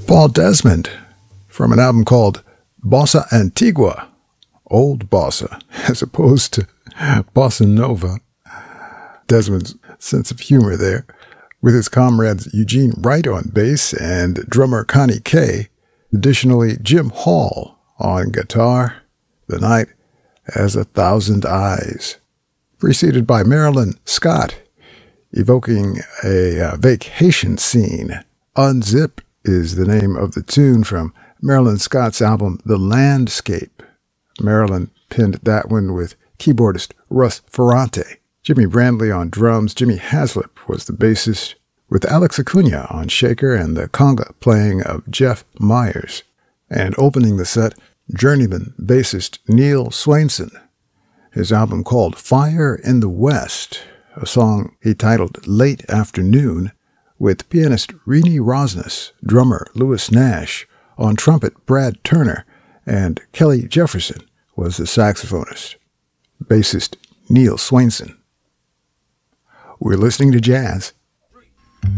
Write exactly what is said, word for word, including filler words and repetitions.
Paul Desmond from an album called Bossa Antigua, Old Bossa, as opposed to Bossa Nova. Desmond's sense of humor there, with his comrades Eugene Wright on bass and drummer Connie Kay. Additionally, Jim Hall on guitar. The Night Has a Thousand Eyes, preceded by Marilyn Scott, evoking a uh, vacation scene. Unzip is the name of the tune from Marilyn Scott's album The Landscape. Marilyn penned that one with keyboardist Russ Ferrante. Jimmy Brandley on drums. Jimmy Haslip was the bassist, with Alex Acuna on shaker and the conga playing of Jeff Myers. And opening the set, journeyman bassist Neil Swainson. His album called Fire in the West, a song he titled Late Afternoon, with pianist Renee Rosnes, drummer Louis Nash, on trumpet Brad Turner, and Kelly Jefferson was the saxophonist. Bassist Neil Swainson. We're listening to jazz